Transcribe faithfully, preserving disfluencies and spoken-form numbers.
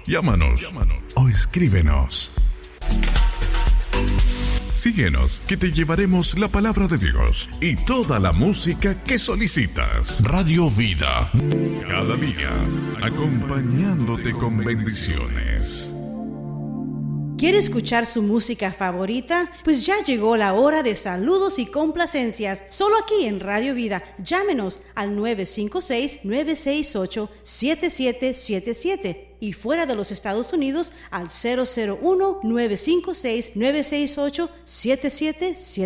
Llámanos, Llámanos. o escríbenos. Síguenos, que te llevaremos la palabra de Dios y toda la música que solicitas. Radio Vida. Cada día, acompañándote con bendiciones. ¿Quiere escuchar su música favorita? Pues ya llegó la hora de saludos y complacencias. Solo aquí en Radio Vida. Llámenos al nueve cinco seis, nueve seis ocho, siete siete siete siete. Y fuera de los Estados Unidos al cero cero uno, nueve cinco seis, nueve seis ocho, siete siete siete siete.